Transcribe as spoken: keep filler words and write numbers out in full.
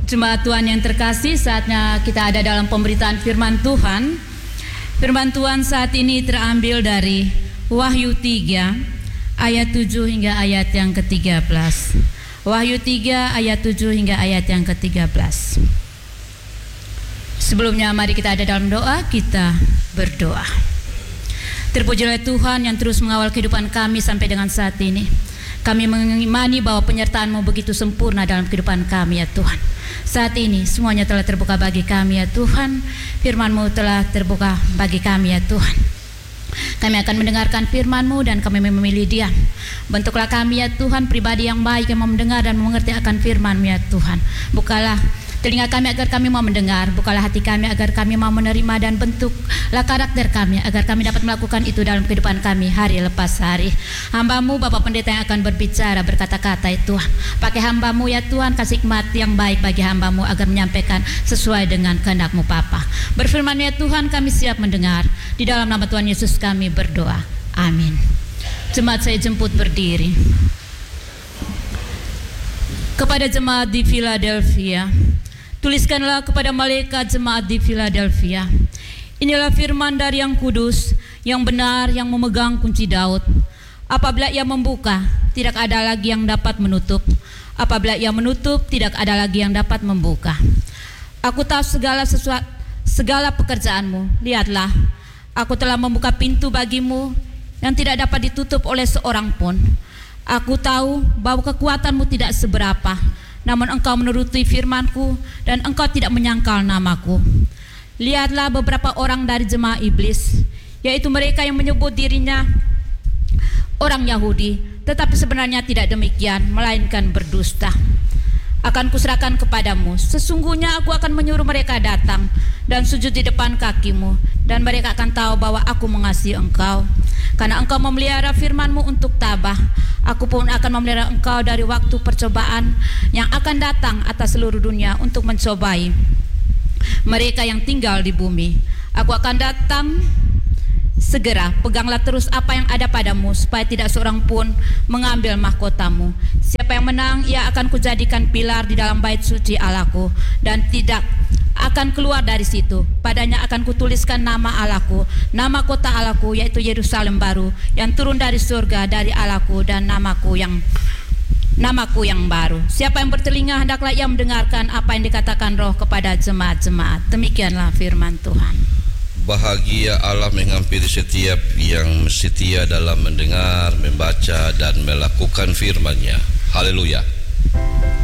Jemaat Tuhan yang terkasih, saatnya kita ada dalam pemberitaan firman Tuhan. Firman Tuhan saat ini terambil dari Wahyu tiga ayat tujuh hingga ayat yang ketiga belas. Wahyu tiga ayat tujuh hingga ayat yang ketiga belas. Sebelumnya mari kita ada dalam doa, kita berdoa. Terpujilah Tuhan yang terus mengawal kehidupan kami sampai dengan saat ini. Kami mengimani bahwa penyertaan-Mu begitu sempurna dalam kehidupan kami ya Tuhan. Saat ini semuanya telah terbuka bagi kami ya Tuhan. Firman-Mu telah terbuka bagi kami ya Tuhan. Kami akan mendengarkan firman-Mu dan kami memilih diam. Bentuklah kami ya Tuhan pribadi yang baik yang mau mendengar dan mengerti akan firman-Mu ya Tuhan. Bukalah telinga kami agar kami mau mendengar, bukalah hati kami agar kami mau menerima, dan bentuklah karakter kami agar kami dapat melakukan itu dalam kehidupan kami hari lepas hari. Hamba-Mu Bapak Pendeta yang akan berbicara berkata-kata ya Tuhan, pakai hamba-Mu ya Tuhan, kasih hikmat yang baik bagi hamba-Mu agar menyampaikan sesuai dengan kehendak-Mu Bapa. Berfirman ya Tuhan, kami siap mendengar. Di dalam nama Tuhan Yesus kami berdoa, amin. Jemaat saya jemput berdiri. Kepada jemaat di Philadelphia, tuliskanlah kepada malaikat jemaat di Philadelphia, inilah firman dari yang kudus, yang benar, yang memegang kunci Daud. Apabila ia membuka, tidak ada lagi yang dapat menutup. Apabila ia menutup, tidak ada lagi yang dapat membuka. Aku tahu segala sesuatu, segala pekerjaanmu. Lihatlah, aku telah membuka pintu bagimu yang tidak dapat ditutup oleh seorang pun. Aku tahu bahwa kekuatanmu tidak seberapa, namun engkau menuruti firmanku dan engkau tidak menyangkal namaku. Lihatlah beberapa orang dari jemaah iblis, yaitu mereka yang menyebut dirinya orang Yahudi, tetapi sebenarnya tidak demikian, melainkan berdusta. Akan kuserahkan kepadamu. Sesungguhnya aku akan menyuruh mereka datang dan sujud di depan kakimu, dan mereka akan tahu bahwa aku mengasihi engkau. Karena engkau memelihara firman-Mu untuk tabah, aku pun akan memelihara engkau dari waktu percobaan yang akan datang atas seluruh dunia untuk mencobai mereka yang tinggal di bumi. Aku akan datang segera. Peganglah terus apa yang ada padamu, supaya tidak seorang pun mengambil mahkotamu. Siapa yang menang, ia akan kujadikan pilar di dalam bait suci Allahku, dan tidak akan keluar dari situ. Padanya akan kutuliskan nama Allahku, nama kota Allahku, yaitu Yerusalem baru, yang turun dari surga dari Allahku, dan namaku yang namaku yang baru. Siapa yang bertelinga, hendaklah ia mendengarkan apa yang dikatakan Roh kepada jemaat-jemaat. Demikianlah firman Tuhan. Bahagia Allah menghampiri setiap yang setia dalam mendengar, membaca, dan melakukan firman-Nya. Haleluya.